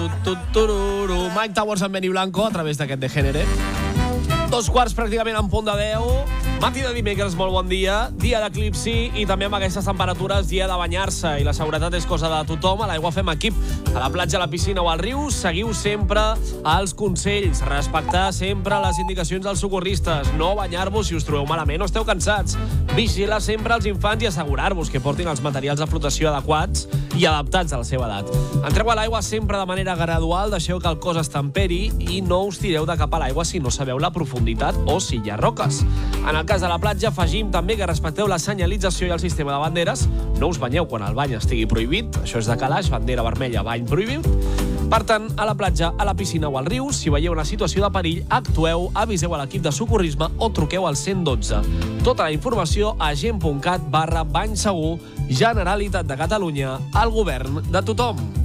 Mike Towers amb Benny Blanco a través d'aquest de gènere. 2:15 pràcticament en punt de 10. Matí de dimecres, molt bon dia. Dia d'eclipsi i també amb aquestes temperatures dia de banyar-se. I la seguretat és cosa de tothom. A l'aigua fem equip. A la platja, a la piscina o al riu, seguiu sempre els consells. Respectar sempre les indicacions dels socorristes. No banyar-vos si us trobeu malament o esteu cansats. Vigilar sempre els infants i assegurar-vos que portin els materials de flotació adequats i adaptats a la seva edat. Entreu a l'aigua sempre de manera gradual, deixeu que el cos es temperi i no us tireu de cap a l'aigua si no sabeu la profunditat o si hi ha roques. En el cas de la platja, afegim també que respecteu la senyalització i el sistema de banderes. No us banyeu quan el bany estigui prohibit. Això és de calaix, bandera vermella, bany prohibit. Per tant, a la platja, a la piscina o al riu, si veieu una situació de perill, actueu, aviseu a l'equip de socorrisme o truqueu al 112. Tota la informació a gent.cat/bany segur. Generalitat de Catalunya, el govern de tothom.